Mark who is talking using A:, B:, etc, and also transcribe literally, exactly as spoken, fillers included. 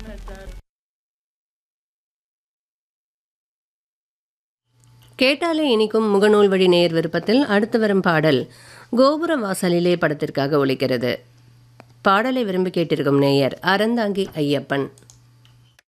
A: கேட்டாலே இனிக்கும் முகநூல் வழி நேர் விருப்பத்தில் அடுத்து வரும் பாடல் கோபுர வாசலிலே படத்திற்காக ஒலிக்கிறது. பாடலை விரும்பி கேட்டிருக்கும் நேயர் அறந்தாங்கி ஐயப்பன்.